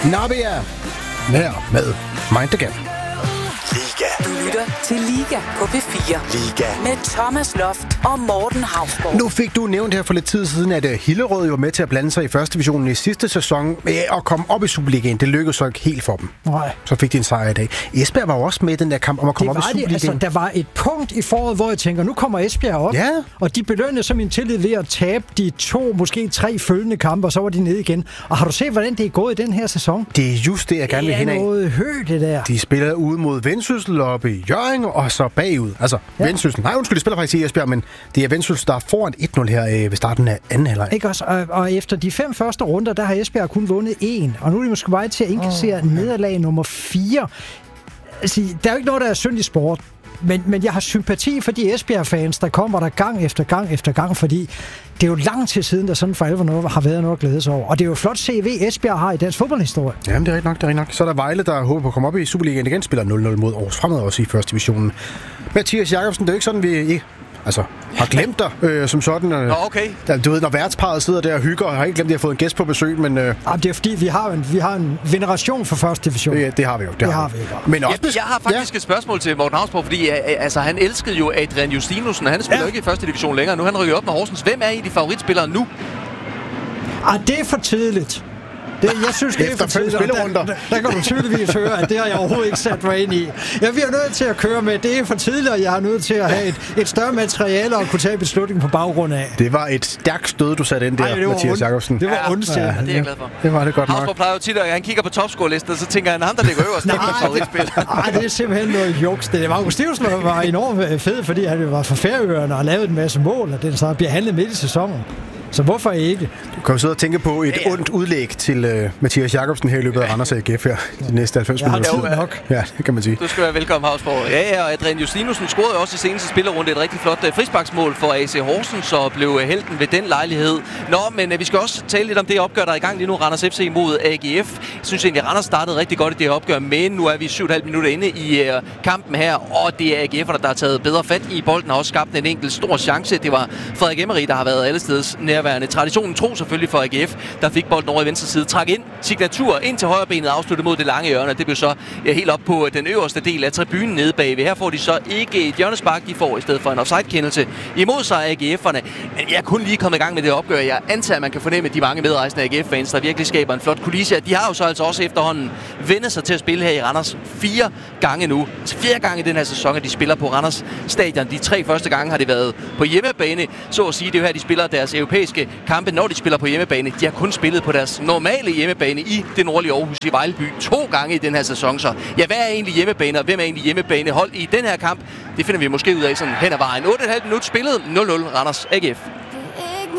Nabia her med Mind the Gap. Liga. Du lytter til Liga på P4. Liga. Med Thomas Loft og Morten Hausborg. Nu fik du nævnt her for lidt tid siden, at Hillerød var med til at blande sig i første divisionen i sidste sæson og komme op i Superligaen. Det lykkedes så ikke helt for dem. Nej. Så fik de en sejr i dag. Esbjerg var jo også med i den der kamp om at komme op i Superligaen. Altså, der var et punkt i foråret, hvor jeg tænker, nu kommer Esbjerg op. Ja. Og de belønnede så min tillid ved at tabe de 2, måske 3 følgende kampe, og så var de nede igen. Og har du set, hvordan det er gået i den her sæson? Det er just det, jeg gerne vil hen af. Det er noget det der. De spiller ude mod Vendsyssel oppe i Hjørring, og så bagud. Altså, ja. Vendsyssel. Nej, undskyld, de spiller faktisk i Esbjerg, men det er Vendsyssel, der er foran 1-0 her ved starten af anden halvleg. Ikke også? Og efter de 5 første runder, der har Esbjerg kun vundet 1. Og nu er de måske vej til at indkassere nederlag nummer 4. Altså, der er jo ikke noget, der er synd i sport. Men jeg har sympati for de Esbjerg-fans, der kommer der gang efter gang, fordi det er jo lang tid siden, der sådan for alvor har været noget at glæde sig over. Og det er jo et flot CV, Esbjerg har i dansk fodboldhistorie. Jamen, det er rigtig nok. Så er der Vejle, der håber på at komme op i Superligaen igen, spiller 0-0 mod Aarhus Fremad også i første divisionen. Mathias Jakobsen, det er jo ikke sådan, vi har glemt dig som sådan. Okay. Du ved, når værtsparet sidder der og hygger, og har ikke glemt, at de har fået en gæst på besøg, men... Det er fordi, vi har en veneration for første division. Det har vi jo. Det har vi. Men også, jeg har faktisk et spørgsmål til Morten Hausborg, fordi han elskede jo Adrian Justinussen. Han spiller jo ikke i første division længere. Nu han rykker op med Horsens. Hvem er de favoritspillere nu? Det er for tidligt. Jeg synes, det er for tidligt. Der kan du tydeligvis høre, at det har jeg overhovedet ikke sat mig ind i. Jeg bliver nødt til at køre med. Det er for tidligt, og jeg har nødt til at have et større materiale og kunne tage beslutning på baggrund af. Det var et stærkt stød, du satte ind der, Mathias Jakobsen. Det var ondt. Ja, det er jeg glad for. Det var det godt nok. Hausborg plejer jo tit, at han kigger på topscore-listen, og så tænker han, ham der ligger øverst. Nej, det er simpelthen noget juks. Det var Augustinsen var enormt fed, fordi han var fra Færøerne og har lavet en masse mål, og den så bliver handlet midt i sæsonen. Så hvorfor ikke? Du kan jo sidde og tænke på et ondt udlæg til Mathias Jakobsen her i løbet af Randers AGF her de næste 90 minutter. Nok. Ja, det kan man sige. Du skal være velkommen, Hausborg. Ja, og Adrian Justinussen scorede jo også i seneste spillerunde et rigtig flot frisparksmål for AC Horsens, og blev helten ved den lejlighed. Nå, men vi skal også tale lidt om det opgør, der er i gang lige nu. Randers FC mod AGF. Jeg synes egentlig, at Randers startede rigtig godt i det her opgør, men nu er vi 7,5 minutter inde i kampen her, og det er AGF'erne, der har taget bedre fat i bolden og også skabt en enkelt stor chance. Det var Frederik Emery, der har været allesteds nærværende. Traditionen tro selvfølgelig for AGF, der fik bolden over i venstre side, trak ind, signatur ind til højre benet, afsluttet mod det lange hjørne. Det blev så helt op på den øverste del af tribunen nede bagved. Her får de så ikke et hjørnespark, de får i stedet for en offside-kendelse imod sig af AGF'erne. Men jeg er kun lige kommet i gang med det opgør. Jeg antager, at man kan fornemme de mange medrejsende AGF-fans, der virkelig skaber en flot kulisse. De har jo så altså også efterhånden vendt sig til at spille her i Randers 4 gange nu. Altså 4 gange i den her sæson, at de spiller på Randers stadion. De 3 første gange har det været på hjemmebane. Så at sige, det er jo her, de spiller deres europæiske kampe, når de spiller på hjemmebane. De har kun spillet på deres normale hjemmebane i det nordlige Aarhus i Vejleby 2 gange i den her sæson. Så ja, hvad er egentlig hjemmebane, og hvem er egentlig hjemmebanehold i den her kamp? Det finder vi måske ud af sådan hen ad vejen. 8,5 minutter spillet, 0-0 Randers AGF.